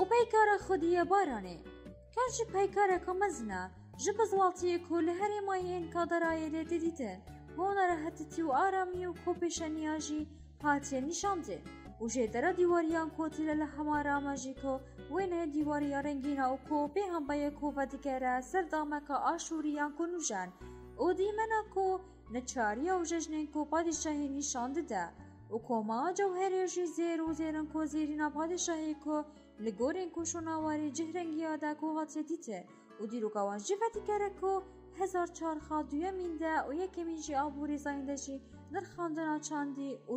پیکار خودی بارانه کاش پیکار کمزنا جب زوالتی کل هر ماین کادرای دیدن هنر حتی و آرامی و کوپشنیاجی هاتی نشانده و جدر دیواریان کوتیل لحمارا ماجیکو و نه دیواریا رنگینا و کو به هم بای کو و دیگره سردامک آشوریان کنوجان و دیمنا کو نچاریا و ججنین کو پادشاهی نشانده ده و کوما جوهریجی زیر و زیرن کو زیرینا پادشاهی کو لگورین کو شناواری جهرنگیا ده کو هاتی دیته و دیرو کاوان جفتی کره کو 1400 مینده و یکی میجی آبوری زاینده جی در خاندنا چاندی